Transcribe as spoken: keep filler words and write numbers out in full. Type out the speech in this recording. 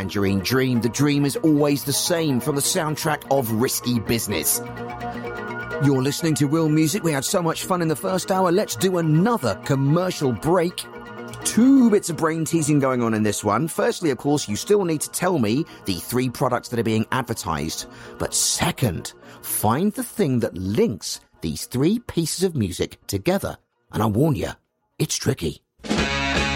Tangerine Dream. The dream is always the same, from the soundtrack of Risky Business. You're listening to Real Music. We had so much fun in the first hour. Let's do another commercial break. Two bits of brain teasing going on in this one. Firstly, of course, you still need to tell me the three products that are being advertised. But second, find the thing that links these three pieces of music together. And I warn you, it's tricky.